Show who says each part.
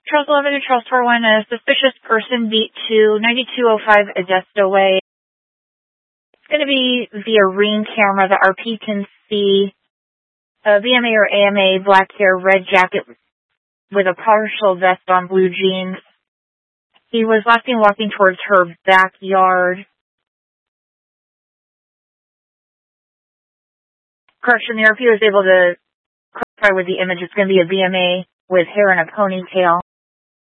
Speaker 1: Charles 11 to Charles 41, a suspicious person beat to 9205 Adesta Way. It's going to be via ring camera. The RP can see VMA or AMA, black hair, red jacket with a partial vest on, blue jeans. He was last seen walking towards her backyard. Correction, the RP was able to clarify with the image. It's going to be a VMA with hair in a ponytail.